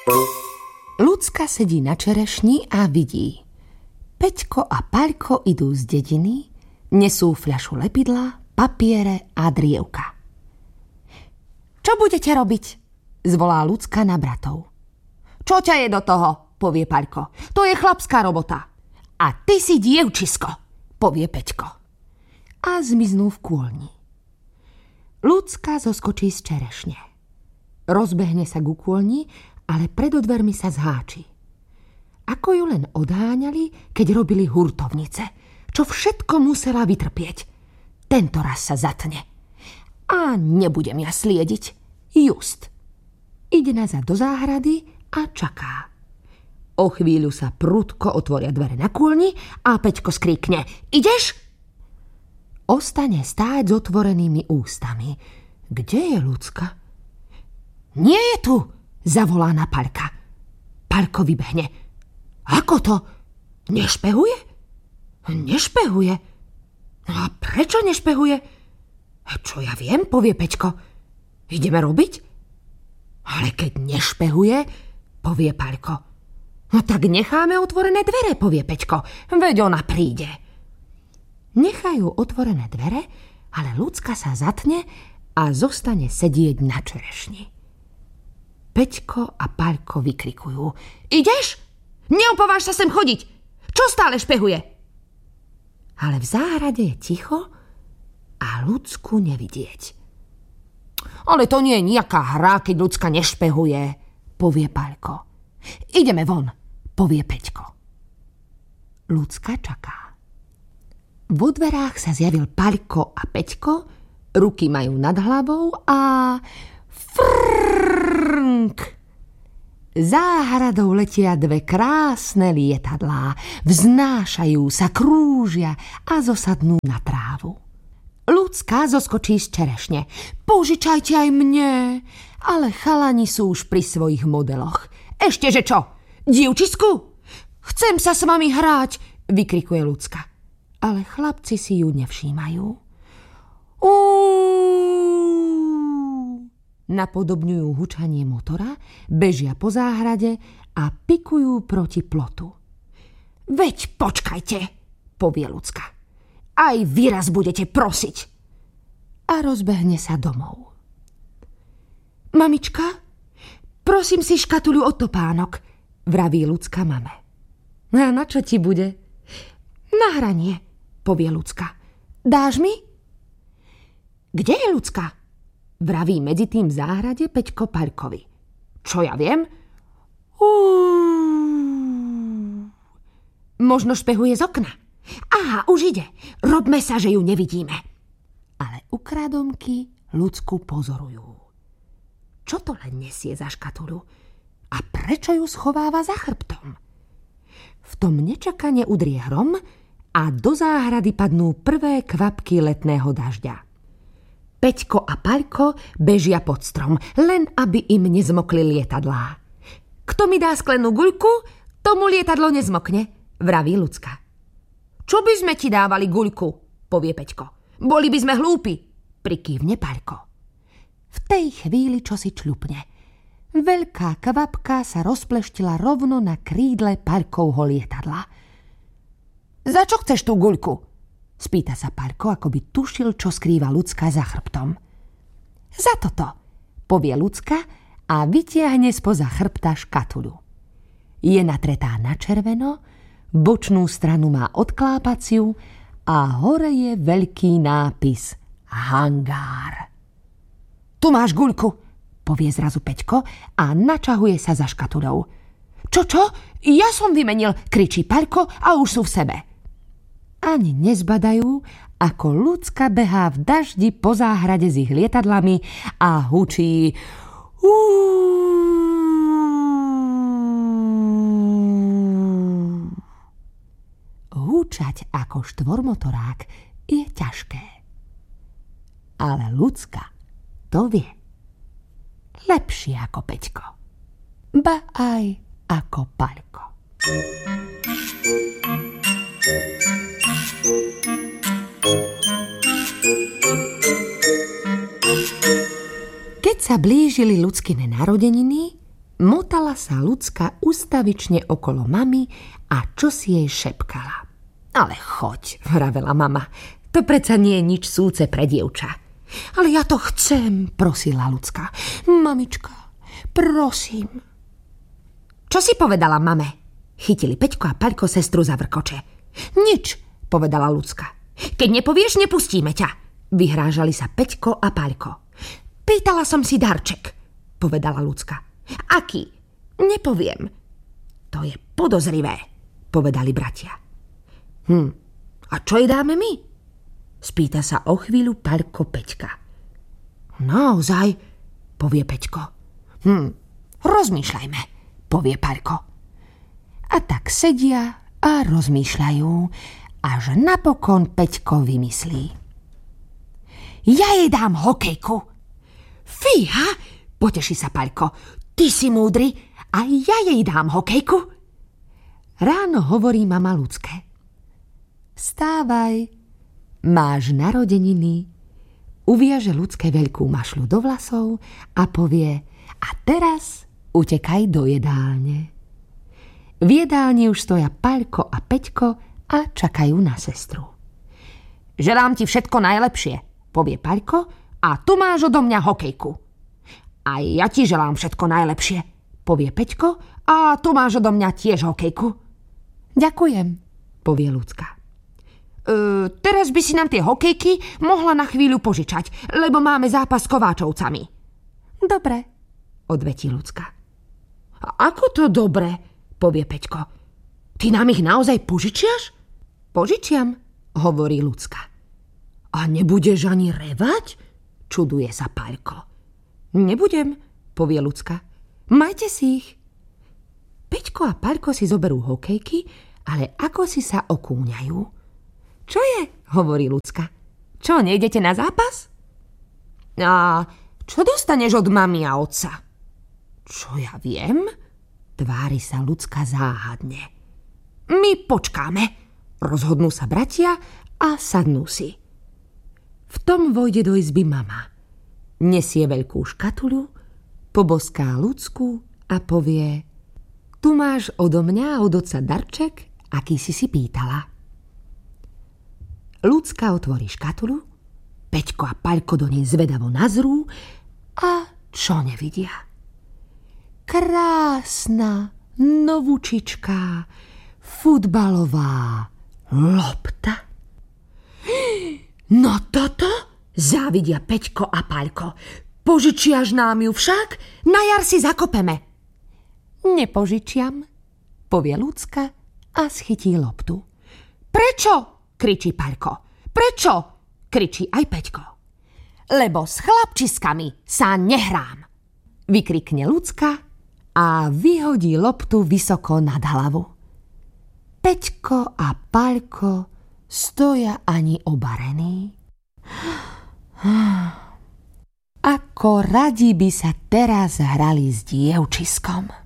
Ľudská sedí na čerešni a vidí. Peťko a Paľko idú z dediny, nesú fľašu lepidla, papiere a drievka. Čo budete robiť? Zvolá Ľudská na bratov. Čo ťa je do toho? Povie Paľko. To je chlapská robota. A ty si dievčisko, povie Peťko. A zmiznú v kôlni. Ľudská zoskočí z čerešne. Rozbehne sa ku kôlni, ale pred dvermi sa zháči. Ako ju len odháňali, keď robili hurtovnice, čo všetko musela vytrpieť. Tento raz sa zatne. A nebudem ja sliediť. Just. Ide nazad do záhrady a čaká. O chvíľu sa prudko otvoria dvere na kôlni a Peťko skríkne. Ideš? Ostane stáť s otvorenými ústami. Kde je Ľudská? Nie je tu, zavolá na Paľka. Paľko vybehne. Ako to? Nešpehuje? Nešpehuje. A prečo nešpehuje? Čo ja viem, povie Peťko. Ideme robiť? Ale keď nešpehuje, povie Paľko. No tak necháme otvorené dvere, povie Peťko. Veď ona príde. Nechajú otvorené dvere, ale Ľudská sa zatne a zostane sedieť na čerešni. Peťko a Paľko vykrikujú. Ideš? Neopováž sa sem chodiť. Čo stále špehuje? Ale v záhrade je ticho a Ľudskú nevidieť. Ale to nie je nejaká hra, keď Ľudská nešpehuje, povie Paľko. Ideme von, povie Peťko. Ľudská čaká. Vo dverách sa zjavil Paľko a Peťko, ruky majú nad hlavou a frnk. Záhradou letia dve krásne lietadlá, vznášajú sa, krúžia a zosadnú na trávu. Ľudská zoskočí z čerešne. Požičajte aj mne. Ale chalani sú už pri svojich modeloch. Ešte, že čo? Dievčisku? Chcem sa s vami hrať, vykrikuje Ľudská. Ale chlapci si ju nevšímajú. Napodobňujú hučanie motora, bežia po záhrade a pikujú proti plotu. Veď počkajte, povie Ľudská. Aj vy raz budete prosiť. A rozbehne sa domov. Mamička, prosím si škatuľu od topánok, vraví Ľudská mame. A na čo ti bude? Na hranie, povie Ľudská. Dáš mi? Kde je Ľudská? Vraví medzi tým v záhrade Peťko Paľkovi. Čo ja viem? Možno špehuje z okna. Aha, už ide. Robme sa, že ju nevidíme. Ale ukradomky Ľudskú pozorujú. Čo to len nesie za škatuľu? A prečo ju schováva za chrbtom? V tom nečakane udrie hrom a do záhrady padnú prvé kvapky letného dažďa. Peťko a Paľko bežia pod strom, len aby im nezmokli lietadlá. Kto mi dá sklenú guľku, tomu lietadlo nezmokne, vraví Ľudská. Čo by sme ti dávali guľku, povie Peťko. Boli by sme hlúpi, prikývne Paľko. V tej chvíli čosi čľupne. Veľká kvapka sa rozpleštila rovno na krídle Paľkovho lietadla. Za čo chceš tú guľku? Spýta sa Paľko, ako by tušil, čo skrýva Ľudská za chrbtom. Za toto, povie Ľudská a vytiahne spoza chrbta škatuľu. Je natretá na červeno, bočnú stranu má odklápaciu a hore je veľký nápis Hangár. Tu máš guľku, povie zrazu Peťko a načahuje sa za škatuľou. Čo? Ja som vymenil, kričí Paľko a už sú v sebe. Ani nezbadajú, ako Ľudská behá v daždi po záhrade s ich lietadlami a hučí Húčať ako štvormotorák je ťažké. Ale Ľudská to vie. Lepšie ako Peťko. Ba aj ako Paľko. Keď sa blížili Ľudskine narodeniny, Motala sa Ľudská ustavične okolo mamy a čosi jej šepkala. Ale choď, vravela mama, to predsa nie je nič súce pre dievča. Ale ja to chcem, prosila Ľudská. Mamička, prosím. Čo si povedala mame? Chytili Peťko a Paľko sestru za vrkoče. Nič, povedala Ľudská. Keď nepovieš, nepustíme ťa. Vyhrážali sa Peťko a Paľko. Pýtala som si darček, povedala Ľudská. Aký? Nepoviem. To je podozrivé, povedali bratia. A čo jej dáme my? Spýta sa o chvíľu Paľko Peťka. Naozaj, povie Peťko. Rozmýšľajme, povie Paľko. A tak sedia a rozmýšľajú, až napokon Peťko vymyslí. Ja jej dám hokejku. Fíha, poteší sa Paľko. Ty si múdry a ja jej dám hokejku. Ráno hovorí mama Ľudské. Vstávaj, máš narodeniny. Uviaže Ľudské veľkú mašľu do vlasov a povie: a teraz utekaj do jedálne. V jedálni už stoja Paľko a Peťko a čakajú na sestru. Želám ti všetko najlepšie, povie Paľko, a tu máš odo mňa hokejku. A ja ti želám všetko najlepšie, povie Peťko, a tu máš odo mňa tiež hokejku. Ďakujem, povie Ľudská. Teraz by si nám tie hokejky mohla na chvíľu požičať, lebo máme zápas s Kováčovcami. Dobre, odvetí Ľudská. A ako to dobre, povie Peťko. Ty nám ich naozaj požičiaš? Požičiam, hovorí Ľudská. A nebudeš ani revať? Čuduje sa Paľko. Nebudem, povie Ľudská. Majte si ich. Peťko a Paľko si zoberú hokejky, ale ako si sa okúňajú. Čo je? Hovorí Ľudská. Čo, nejdete na zápas? A čo dostaneš od mami a otca? Čo ja viem? Tvári sa Ľudská záhadne. My počkáme. Rozhodnú sa bratia a sadnú si. V tom vojde do izby mama. Nesie veľkú škatuľu, poboská Ľudskú a povie: tu máš odo mňa a od otca darček, aký si pýtala. Ľudská otvorí škatuľu, Peťko a Paľko do nej zvedavo nazrú a čo nevidia? Krásna, novúčičká, futbalová lopta. No toto závidia Peťko a Paľko. Požičiaš nám ju však? Na jar si zakopeme. Nepožičiam, povie Ľudská a schytí loptu. Prečo? Kričí Paľko. Prečo? Kričí aj Peťko. Lebo s chlapčiskami sa nehrám, vykrikne Ľudská a vyhodí loptu vysoko nad hlavu. Peťko a Paľko stoja ani obarení. Ako radi by sa teraz hrali s dievčiskom.